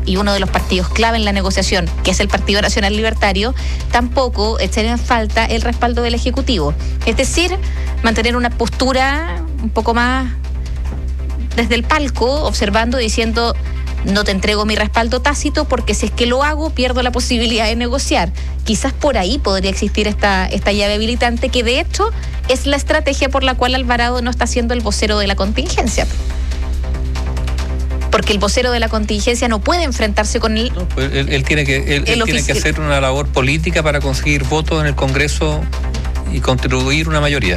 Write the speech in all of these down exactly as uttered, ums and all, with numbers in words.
y uno de los partidos clave en la negociación, que es el Partido Nacional Libertario, tampoco echaría en falta el respaldo del Ejecutivo. Es decir, mantener una postura un poco más desde el palco, observando, diciendo: no te entrego mi respaldo tácito porque si es que lo hago pierdo la posibilidad de negociar. Quizás por ahí podría existir esta, esta llave habilitante, que de hecho es la estrategia por la cual Alvarado no está siendo el vocero de la contingencia. Porque el vocero de la contingencia no puede enfrentarse con él. No, pues él, él tiene que él, él tiene que hacer una labor política para conseguir votos en el Congreso y contribuir una mayoría.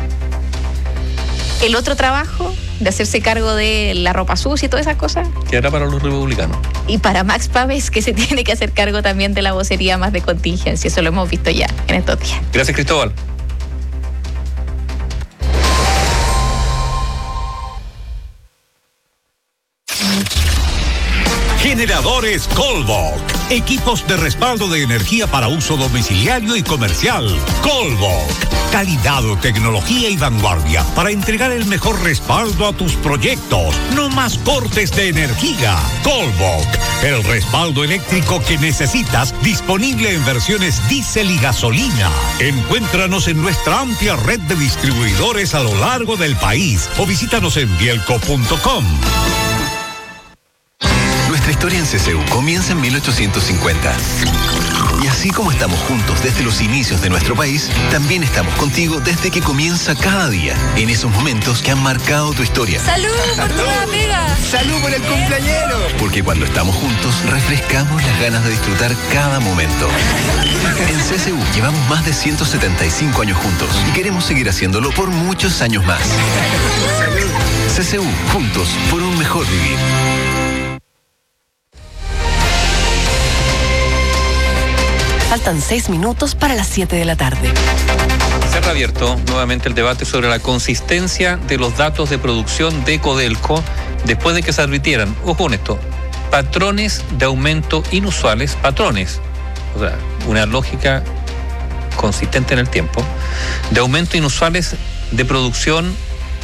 El otro trabajo de hacerse cargo de la ropa sucia y todas esas cosas quedará para los republicanos. Y para Max Pávez, que se tiene que hacer cargo también de la vocería más de contingencia. Eso lo hemos visto ya en estos días. Gracias, Cristóbal. Generadores Colbok. Equipos de respaldo de energía para uso domiciliario y comercial. Colbok. Calidad, tecnología y vanguardia para entregar el mejor respaldo a tus proyectos. No más cortes de energía. Colbok. El respaldo eléctrico que necesitas, disponible en versiones diésel y gasolina. Encuéntranos en nuestra amplia red de distribuidores a lo largo del país o visítanos en bielco punto com. Nuestra historia en C C U comienza en mil ochocientos cincuenta. Y así como estamos juntos desde los inicios de nuestro país, también estamos contigo desde que comienza cada día, en esos momentos que han marcado tu historia. ¡Salud por tu nueva pega! ¡Salud por el cumpleañero! Porque cuando estamos juntos, refrescamos las ganas de disfrutar cada momento. En C C U llevamos más de ciento setenta y cinco años juntos y queremos seguir haciéndolo por muchos años más. ¡Salud! C C U, juntos por un mejor vivir. Faltan seis minutos para las siete de la tarde. Se ha reabierto nuevamente el debate sobre la consistencia de los datos de producción de Codelco después de que se advirtieran, ojo con esto, patrones de aumento inusuales, patrones, o sea, una lógica consistente en el tiempo, de aumento inusuales de producción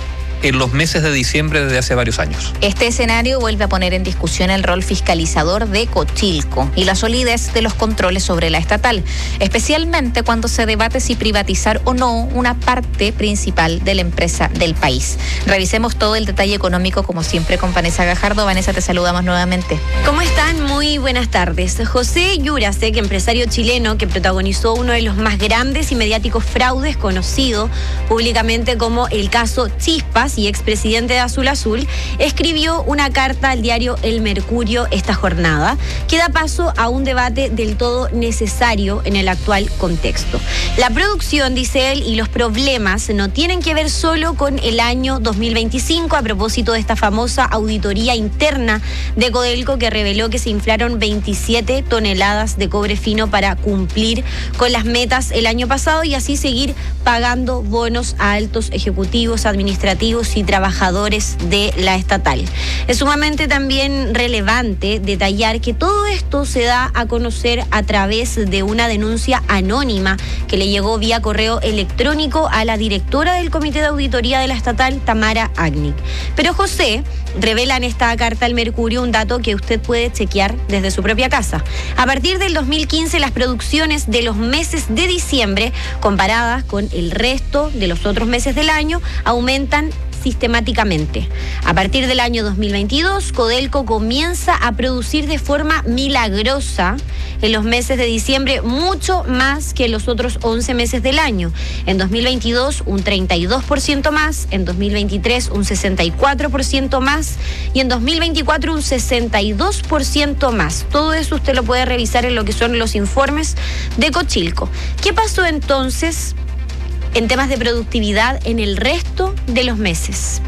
en los meses de diciembre desde hace varios años. Este escenario vuelve a poner en discusión el rol fiscalizador de Cochilco y la solidez de los controles sobre la estatal, especialmente cuando se debate si privatizar o no una parte principal de la empresa del país. Revisemos todo el detalle económico, como siempre, con Vanessa Gajardo. Vanessa, te saludamos nuevamente. ¿Cómo están? Muy buenas tardes. José Yurasek, empresario chileno que protagonizó uno de los más grandes y mediáticos fraudes, conocido públicamente como el caso Chispas, y expresidente de Azul Azul, escribió una carta al diario El Mercurio esta jornada que da paso a un debate del todo necesario en el actual contexto. La producción, dice él, y los problemas no tienen que ver solo con el año dos mil veinticinco, a propósito de esta famosa auditoría interna de Codelco que reveló que se inflaron veintisiete toneladas de cobre fino para cumplir con las metas el año pasado y así seguir pagando bonos a altos ejecutivos administrativos y trabajadores de la estatal. Es sumamente también relevante detallar que todo esto se da a conocer a través de una denuncia anónima que le llegó vía correo electrónico a la directora del Comité de Auditoría de la estatal, Tamara Agnic. Pero José revela en esta carta al Mercurio un dato que usted puede chequear desde su propia casa. A partir del dos mil quince, las producciones de los meses de diciembre, comparadas con el resto de los otros meses del año, aumentan sistemáticamente. A partir del año dos mil veintidós, Codelco comienza a producir de forma milagrosa en los meses de diciembre mucho más que en los otros once meses del año. En dos mil veintidós un treinta y dos por ciento más, en dos mil veintitrés un sesenta y cuatro por ciento más y en dos mil veinticuatro un sesenta y dos por ciento más. Todo eso usted lo puede revisar en lo que son los informes de Cochilco. ¿Qué pasó entonces en temas de productividad en el resto de los meses?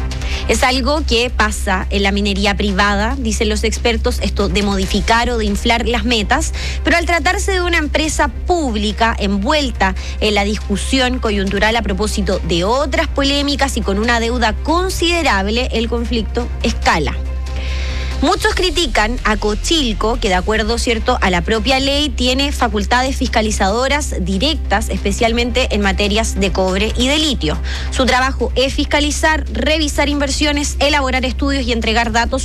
Es algo que pasa en la minería privada, dicen los expertos, esto de modificar o de inflar las metas, pero al tratarse de una empresa pública envuelta en la discusión coyuntural a propósito de otras polémicas y con una deuda considerable, el conflicto escala. Muchos critican a Cochilco, que de acuerdo, cierto, a la propia ley tiene facultades fiscalizadoras directas, especialmente en materias de cobre y de litio. Su trabajo es fiscalizar, revisar inversiones, elaborar estudios y entregar datos